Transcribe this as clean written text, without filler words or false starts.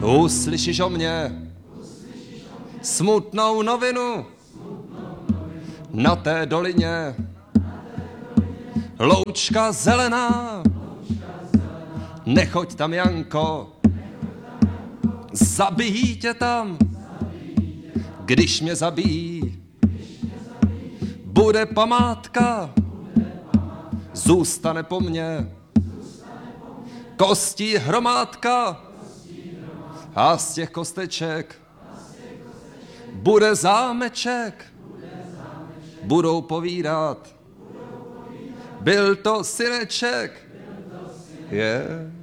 Uslyšíš o mě smutnou novinu na té dolině. Loučka zelená, nechoď tam, Janko, zabijí tě tam, když mě zabijí. Bude památka, zůstane po mně kostí hromádka a z těch kosteček bude zámeček. Budou povídat, byl to syneček. Je.